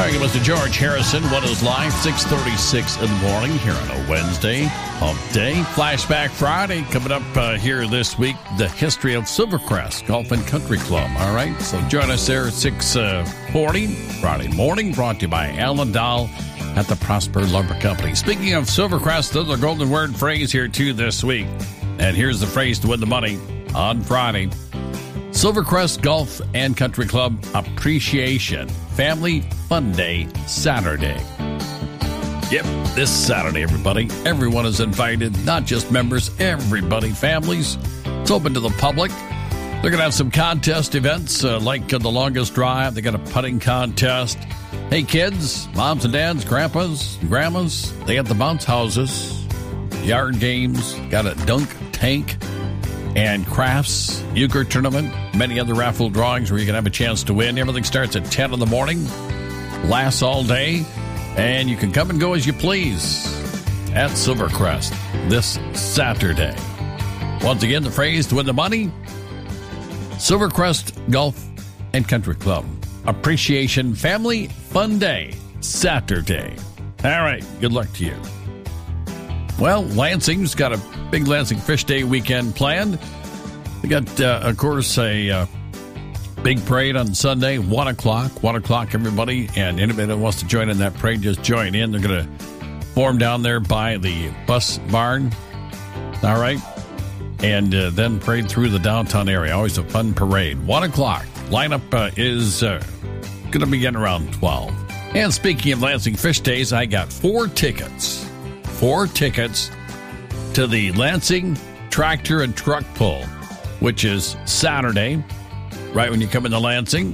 right, Mr. George Harrison. What is life? 6:36 in the morning here on a Wednesday. Hump Day. Flashback Friday coming up here this week. The history of Silvercrest Golf and Country Club. All right, so join us there at 6:40 Friday morning. Brought to you by Alan Dahl at the Prosper Lumber Company. Speaking of Silvercrest, there's a golden word phrase here too this week. And here's the phrase to win the money on Friday. Silvercrest Golf and Country Club Appreciation Family Fun Day Saturday. Yep, this Saturday, everybody. Everyone is invited, not just members, everybody, families. It's open to the public. They're going to have some contest events like the longest drive. They got a putting contest. Hey, kids, moms and dads, grandpas, and grandmas, they got the bounce houses, yard games, got a dunk tank, and crafts, euchre tournament, many other raffle drawings where you can have a chance to win. Everything starts at 10 in the morning, lasts all day, and you can come and go as you please at Silvercrest this Saturday. Once again, the phrase to win the money, Silvercrest Golf and Country Club Appreciation Family Fun Day Saturday. All right, good luck to you. Well, Lansing's got a big Lansing Fish Day weekend planned. We got, of course, a big parade on Sunday, 1 o'clock. 1 o'clock, everybody. And anybody that wants to join in that parade, just join in. They're going to form down there by the bus barn. All right. And then parade through the downtown area. Always a fun parade. 1 o'clock. Lineup is going to begin around 12. And speaking of Lansing Fish Days, I got 4 tickets. 4 tickets to the Lansing Tractor and Truck Pull, which is Saturday, right when you come into Lansing.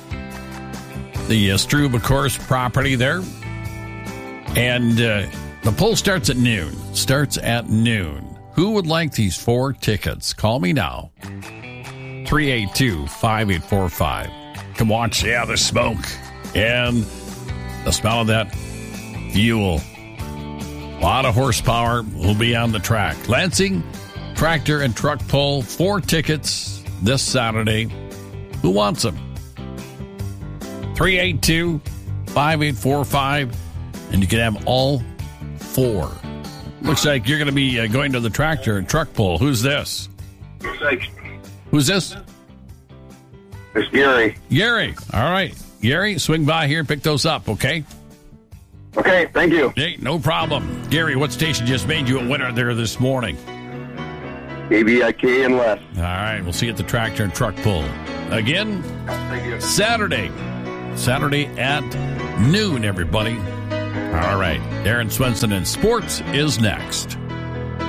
The Strube, of course, property there. And the pull starts at noon. Who would like these 4 tickets? Call me now. 382-5845. Come watch, the smoke and the smell of that fuel. A lot of horsepower will be on the track. Lansing Tractor and Truck Pull, 4 tickets this Saturday. Who wants them? 382-5845, and you can have all 4. Looks like you're going to be going to the Tractor and Truck Pull. Who's this? Who's this? It's Gary. Gary. All right. Gary, swing by here and pick those up, okay? Okay, thank you. Hey, no problem. Gary, what station just made you a winner there this morning? KBIK and West. All right, we'll see you at the Tractor and Truck Pull. Again, Saturday at noon, everybody. All right, Darren Swenson in sports is next.